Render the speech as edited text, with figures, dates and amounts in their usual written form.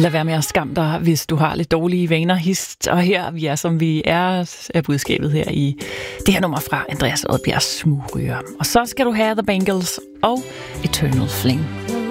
Lad være med at skamme dig, hvis du har lidt dårlige vaner. Hist og her, vi er som vi er budskabet her i det her nummer fra Andreas Odbjerg Smugryger. Og så skal du have The Bangles og Eternal Flame.